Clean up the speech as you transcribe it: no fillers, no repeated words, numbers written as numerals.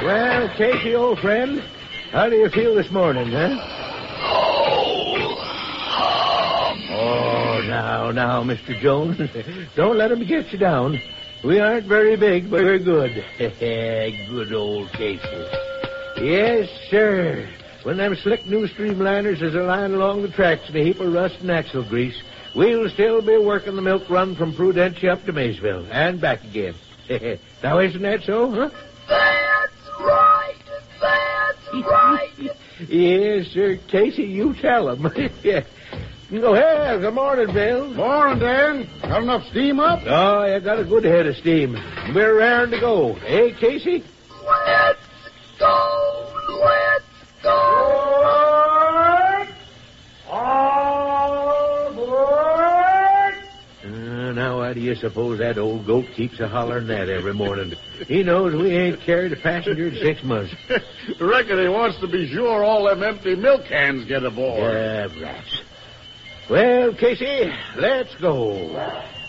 Well, Casey, old friend, how do you feel this morning, huh? Oh, now, Mr. Jones. Don't let him get you down. We aren't very big, but we're good. Good old Casey. Yes, sir. When them slick new streamliners is lying along the tracks in a heap of rust and axle grease, we'll still be working the milk run from Prudentia up to Maysville and back again. Now, isn't that so, huh? That's right. Yes, sir. Casey, you tell him. Yeah. Oh, hey, good morning, Bill. Morning, Dan. Got enough steam up? Oh, I got a good head of steam. We're raring to go. Hey, Casey? Let's go. All aboard! Now, why do you suppose that old goat keeps a-hollering that every morning? He knows we ain't carried a passenger in 6 months. Reckon he wants to be sure all them empty milk cans get aboard. Rats. Well, Casey, let's go.